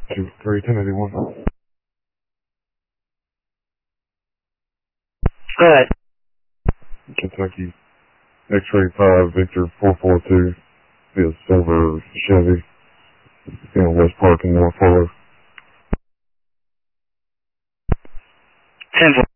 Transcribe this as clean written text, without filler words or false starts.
2-3-1081. Go ahead. Kentucky X-ray 5 Victor 442 via silver Chevy in West Park in North Florida. 10-4.